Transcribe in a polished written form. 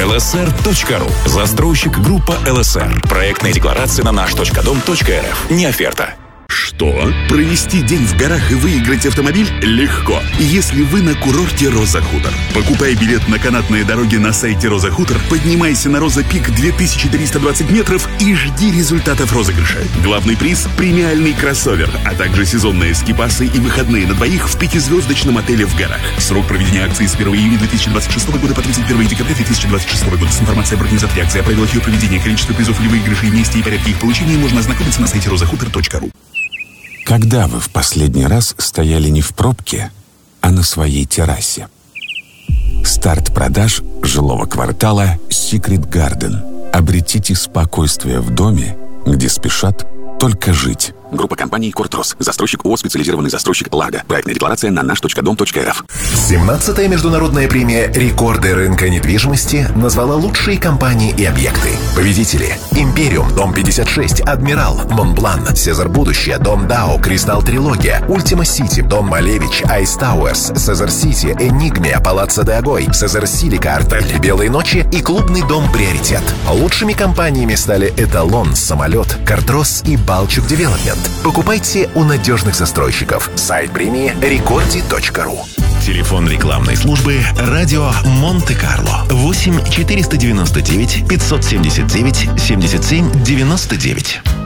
lsr.ru. Застройщик группа ЛСР. Проектная декларация на наш.дом.рф. Не оферта. Что? Провести день в горах и выиграть автомобиль легко, если вы на курорте Роза Хутор. Покупай билет на канатные дороги на сайте Роза Хутор, поднимайся на Роза Пик 2320 метров и жди результатов розыгрыша. Главный приз – премиальный кроссовер, а также сезонные скипасы и выходные на двоих в 5-звездочном отеле в горах. Срок проведения акции с 1 июня 2026 года по 31 декабря 2026 года. С информацией об организации акции, о правилах ее проведения, количество призов или выигрышей, месте и порядке их получения можно ознакомиться на сайте rozahutor.ru. Когда вы в последний раз стояли не в пробке, а на своей террасе? Старт продаж жилого квартала Secret Garden. Обретите спокойствие в доме, где спешат только жить. Группа компаний «Кортрос». Застройщик ООО «Специализированный застройщик Лага». Проектная декларация на наш.дом.рф. 17-я международная премия «Рекорды рынка недвижимости» назвала лучшие компании и объекты. Победители: Империум, Дом 56, Адмирал, Монблан, Сезар Будущее, Дом Дао, Кристалл Трилогия, Ультима Сити, Дом Малевич, Айс Тауэрс, Сезар Сити, Энигмия, Палаццо де Агой, Сезар Силика, Артель, Белые ночи и клубный дом Приоритет. Лучшими компаниями стали Эталон, Самолет, Кортрос и Балчук Девелопмент. Покупайте у надежных застройщиков. Сайт премии rekordi.ru. Телефон рекламной службы «Радио Монте-Карло» 8 499 579 77 99.